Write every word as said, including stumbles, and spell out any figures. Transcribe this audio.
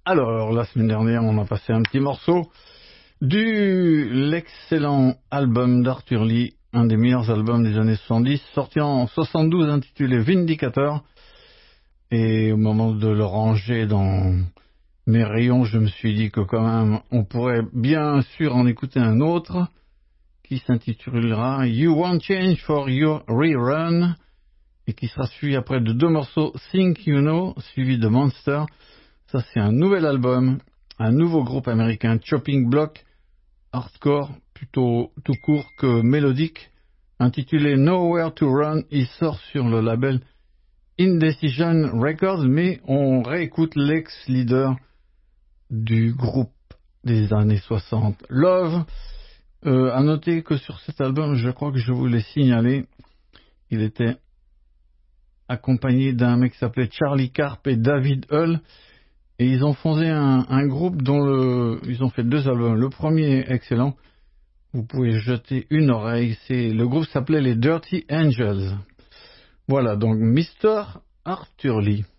Alors, la semaine dernière, on a passé un petit morceau du l'excellent album d'Arthur Lee, un des meilleurs albums des années soixante-dix, sorti en soixante-douze, intitulé Vindicator. Et au moment de le ranger dans mes rayons, je me suis dit que quand même, on pourrait bien sûr en écouter un autre qui s'intitulera You Won't Change for Your Rerun et qui sera suivi après de deux morceaux, Think You Know, suivi de Monster. Ça, c'est un nouvel album, un nouveau groupe américain, Chopping Block, hardcore, plutôt tout court que mélodique, intitulé Nowhere to Run. Il sort sur le label Indecision Records, mais on réécoute l'ex-leader du groupe des années soixante, Love. Euh, à noter que sur cet album, je crois que je vous l'ai signalé, il était accompagné d'un mec qui s'appelait Charlie Carp et David Hull, et ils ont fondé un, un groupe dont le, ils ont fait deux albums. Le premier est excellent, vous pouvez jeter une oreille, c'est, le groupe s'appelait les Dirty Angels. Voilà, donc mister Arthur Lee.